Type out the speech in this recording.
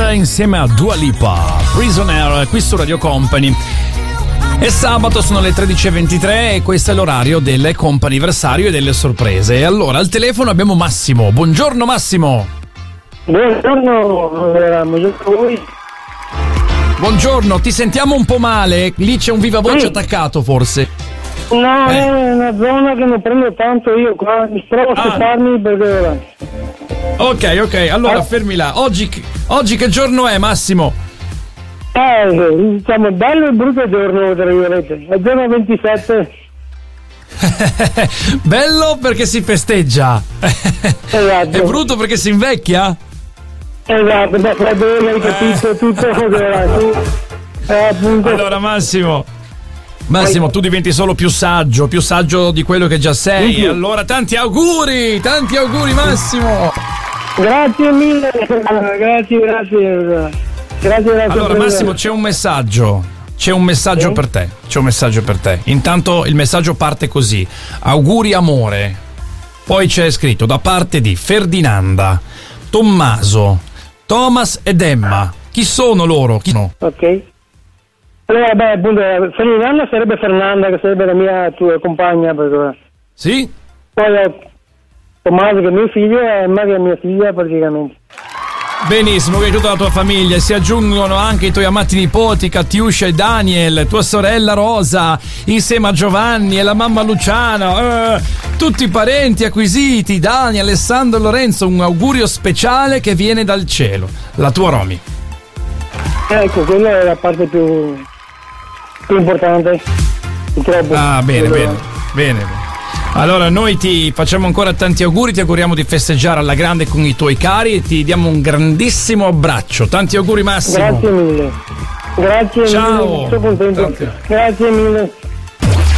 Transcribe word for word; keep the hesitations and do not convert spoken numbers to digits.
Sia insieme a Dua Lipa, Prisoner, qui su Radio Company. È sabato, sono le tredici e ventitré e questo è l'orario del comp'anniversario e delle sorprese. E allora al telefono abbiamo Massimo. Buongiorno Massimo. Buongiorno, buongiorno a voi. Buongiorno, ti sentiamo un po' male. Lì c'è un viva voce attaccato forse. No, eh. è una zona che non prendo tanto io qua. Mi provo a spostarmi perché... Ok, ok, allora ah. fermi là. Oggi, oggi che giorno è Massimo? Eh, diciamo bello e brutto giorno, tra virgolette. È giorno ventisette. Bello perché si festeggia. Esatto. È brutto perché si invecchia? Esatto, da freddo, hai capito tutto. eh, appunto. Allora Massimo Massimo, tu diventi solo più saggio, più saggio di quello che già sei. Sì. Allora tanti auguri, tanti auguri Massimo. Grazie mille, grazie, grazie. Grazie della Allora sorpresa. Massimo, c'è un messaggio. C'è un messaggio sì? per te. C'è un messaggio per te. Intanto il messaggio parte così: auguri amore. Poi c'è scritto da parte di Ferdinanda, Tommaso, Thomas ed Emma. Chi sono loro? Chi sono? Ok. Allora, beh, appunto, Ferdinanda sarebbe Fernanda, che sarebbe la mia tua compagna. Perché... Sì? Poi ho Tommaso che è mio figlio e Emma che è mia figlia praticamente. Benissimo, che tutta la tua famiglia. Si aggiungono anche i tuoi amati nipoti Katiuscia e Daniel, tua sorella Rosa, insieme a Giovanni e la mamma Luciana, eh, tutti i parenti acquisiti, Dani, Alessandro e Lorenzo. Un augurio speciale che viene dal cielo. La tua Romy. Ecco, quella è la parte più, più importante. Purtroppo. Ah, bene, Quello... bene, bene, bene. Allora noi ti facciamo ancora tanti auguri, ti auguriamo di festeggiare alla grande con i tuoi cari e ti diamo un grandissimo abbraccio. Tanti auguri Massimo. Grazie mille. Grazie Ciao. mille, sono contento. Grazie. Grazie mille.